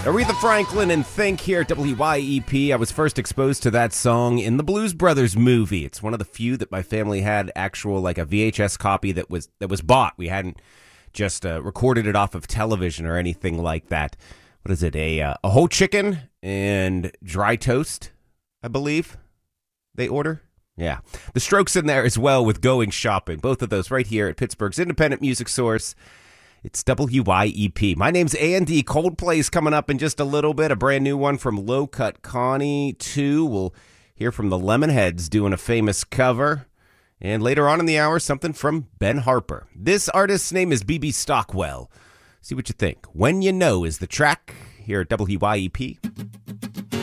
Aretha Franklin and Think here at WYEP. I was first exposed to that song in the Blues Brothers movie. It's one of the few that my family had actual, like a VHS copy that was bought. We hadn't just recorded it off of television or anything like that. What is it? A whole chicken and dry toast, I believe they order. Yeah. The Strokes in there as well with Going Shopping. Both of those right here at Pittsburgh's independent music source. It's WYEP. My name's Andy. Coldplay's coming up in just a little bit. A brand new one from Low Cut Connie 2. We'll hear from the Lemonheads doing a famous cover. And later on in the hour, something from Ben Harper. This artist's name is BB Stockwell. See what you think. When You Know is the track here at WYEP.